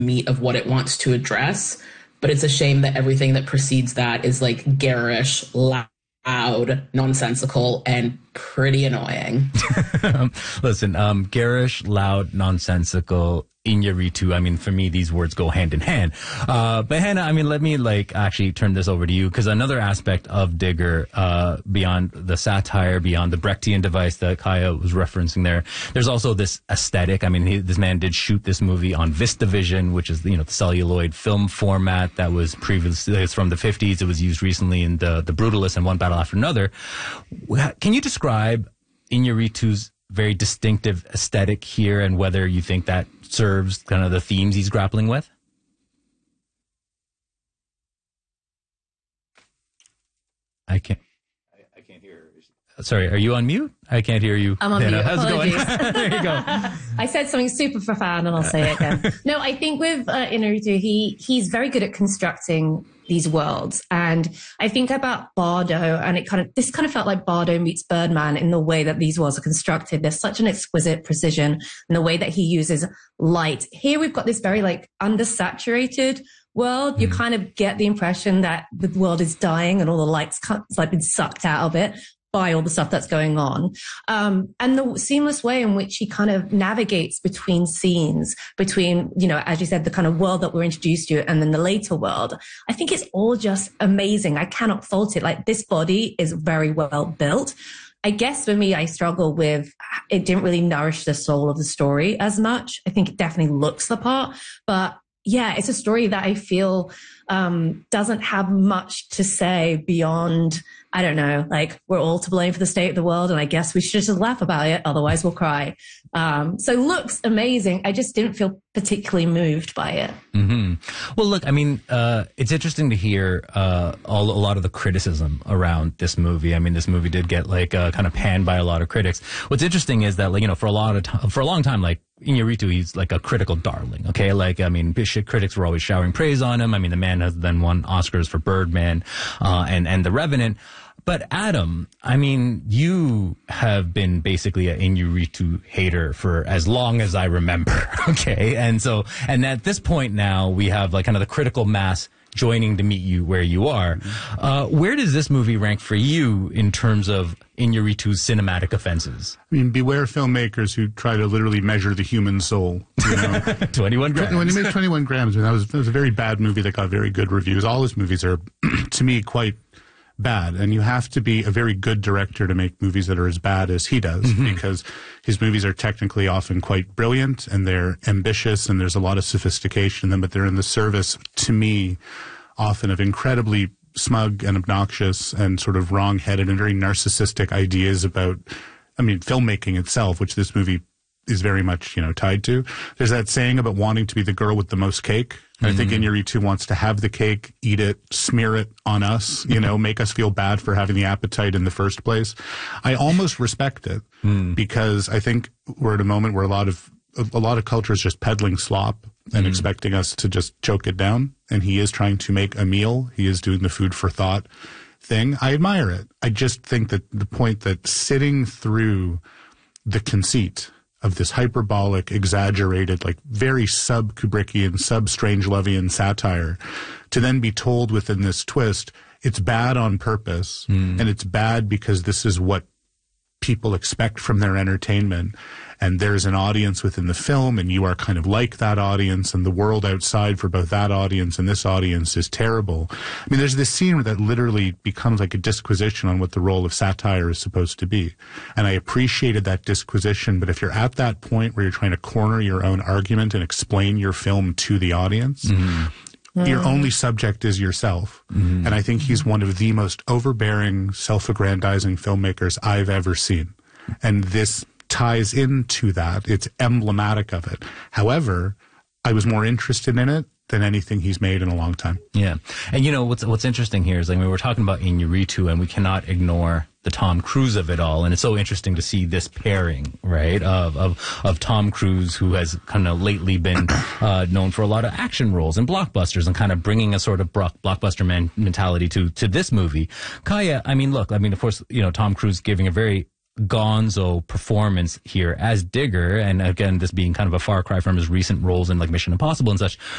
meat of what it wants to address. But it's a shame that everything that precedes that is like garish, loud, nonsensical, and pretty annoying. Listen, garish, loud, nonsensical, Iñárritu. I mean, for me, these words go hand in hand. But Hannah, I mean, let me actually turn this over to you, because another aspect of Digger, beyond the satire, beyond the Brechtian device that Kaya was referencing there, there's also this aesthetic. I mean, this man did shoot this movie on VistaVision, which is, the celluloid film format that was previously, it's from the 50s. It was used recently in the Brutalist and One Battle After Another. Can you describe Iñárritu's very distinctive aesthetic here, and whether you think that serves kind of the themes he's grappling with? I can't hear. Sorry, are you on mute? I can't hear you. I'm on mute. How's Apologies. it going? There you go. I said something super profound, and I'll say it again. No, I think with Iñárritu, he's very good at constructing these worlds. And I think about Bardo, and this kind of felt like Bardo meets Birdman in the way that these worlds are constructed. There's such an exquisite precision in the way that he uses light. Here we've got this very undersaturated world. You kind of get the impression that the world is dying and all the light's been sucked out of it by all the stuff that's going on. And the seamless way in which he kind of navigates between scenes, between, as you said, the kind of world that we're introduced to and then the later world. I think it's all just amazing. I cannot fault it. This body is very well built. I guess for me, I struggle with, it didn't really nourish the soul of the story as much. I think it definitely looks the part, but yeah, it's a story that I feel doesn't have much to say beyond, I don't know, we're all to blame for the state of the world, and I guess we should just laugh about it, otherwise we'll cry. So looks amazing. I just didn't feel particularly moved by it. Mm-hmm. Well, look, I mean, it's interesting to hear a lot of the criticism around this movie. I mean, this movie did get kind of panned by a lot of critics. What's interesting is that for a long time, Iñárritu, he's a critical darling. Okay, critics were always showering praise on him. I mean, the man has then won Oscars for Birdman and The Revenant. But Adam, I mean, you have been basically an Iñárritu hater for as long as I remember. Okay, and at this point now, we have kind of the critical mass joining to meet you where you are. Where does this movie rank for you in terms of Iñárritu's cinematic offenses? I mean, beware filmmakers who try to literally measure the human soul. 21 grams. When you make 21 grams, that was a very bad movie that got very good reviews. All his movies are, to me, quite bad, and you have to be a very good director to make movies that are as bad as he does, because his movies are technically often quite brilliant, and they're ambitious, and there's a lot of sophistication in them, but they're in the service, to me, often of incredibly smug and obnoxious and sort of wrong-headed and very narcissistic ideas about, filmmaking itself, which this movie is very much, tied to. There's that saying about wanting to be the girl with the most cake. I think Iñárritu wants to have the cake, eat it, smear it on us, make us feel bad for having the appetite in the first place. I almost respect it because I think we're at a moment where a lot of culture is just peddling slop and expecting us to just choke it down. And he is trying to make a meal. He is doing the food for thought thing. I admire it. I just think that the point that sitting through the conceit of this hyperbolic, exaggerated, very sub-Kubrickian, sub-Strangelovian satire, to then be told within this twist, it's bad on purpose, and it's bad because this is what people expect from their entertainment, and there's an audience within the film, and you are kind of like that audience, and the world outside for both that audience and this audience is terrible. I mean, there's this scene that literally becomes like a disquisition on what the role of satire is supposed to be. And I appreciated that disquisition, but if you're at that point where you're trying to corner your own argument and explain your film to the audience, your only subject is yourself. And I think he's one of the most overbearing, self-aggrandizing filmmakers I've ever seen. And this ties into that. It's emblematic of it. However, I was more interested in it than anything he's made in a long time. Yeah. And what's interesting here is we're talking about Iñárritu, and we cannot ignore the Tom Cruise of it all. And it's so interesting to see this pairing, right, of Tom Cruise, who has kind of lately been known for a lot of action roles and blockbusters, and kind of bringing a sort of blockbuster mentality to this movie. Kaya, of course, Tom Cruise giving a very gonzo performance here as Digger, and again, this being kind of a far cry from his recent roles in Mission Impossible and such.